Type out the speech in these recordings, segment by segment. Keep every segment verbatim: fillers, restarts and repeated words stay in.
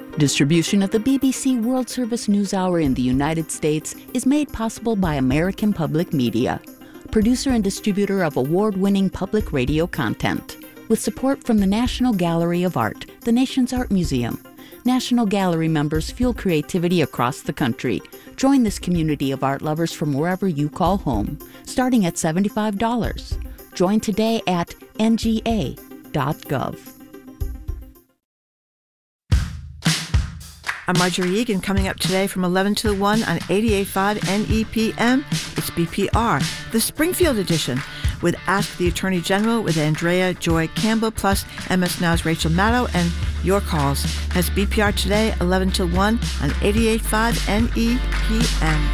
Distribution of the B B C World Service NewsHour in the United States is made possible by American Public Media, producer and distributor of award-winning public radio content, with support from the National Gallery of Art, the nation's art museum. National Gallery members fuel creativity across the country. Join this community of art lovers from wherever you call home, starting at seventy-five dollars. Join today at N G A dot gov. I'm Marjorie Egan, coming up today from eleven to one on eighty-eight point five N E P M. It's B P R, the Springfield edition, with Ask the Attorney General with Andrea Joy Campbell, plus M S Now's Rachel Maddow, and your calls. That's B P R today, eleven to one on eighty-eight point five N E P M.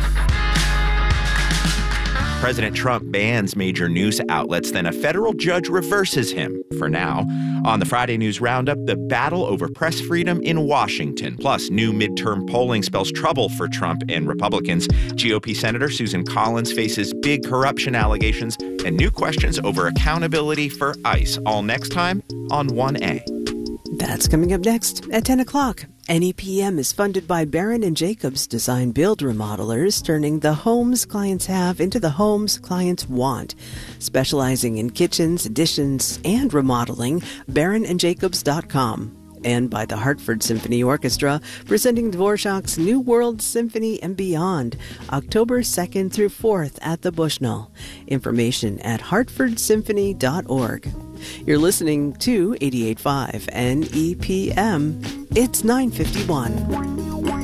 President Trump bans major news outlets, then a federal judge reverses him for now. On the Friday News Roundup, the battle over press freedom in Washington. Plus, new midterm polling spells trouble for Trump and Republicans. G O P Senator Susan Collins faces big corruption allegations and new questions over accountability for ICE. All next time on one A. That's coming up next at ten o'clock. N E P M is funded by Barron and Jacobs Design Build Remodelers, turning the homes clients have into the homes clients want. Specializing in kitchens, additions, and remodeling, barron and jacobs dot com. And by the Hartford Symphony Orchestra, presenting Dvorak's New World Symphony and Beyond, October second through fourth at the Bushnell. Information at hartford symphony dot org. You're listening to eighty-eight point five N E P M. It's nine fifty-one.